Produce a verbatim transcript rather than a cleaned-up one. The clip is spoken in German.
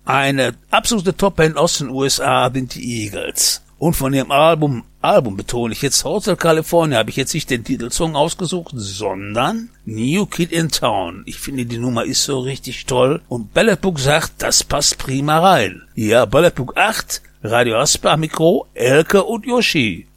Eine absolute Topband aus den U S A sind die Eagles. Und von ihrem Album, Album betone ich jetzt, Hotel California, habe ich jetzt nicht den Titelsong ausgesucht, sondern New Kid in Town. Ich finde, die Nummer ist so richtig toll. Und Balletbook sagt, das passt prima rein. Ja, Balletbook acht, Radio Asper, Mikro, Elke und Yoshi.